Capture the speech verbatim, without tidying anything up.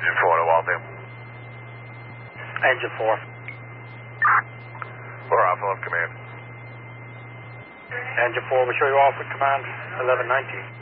Engine four to Waltham. Engine four. We're off on command. Engine four, we show you off with command eleven ninety.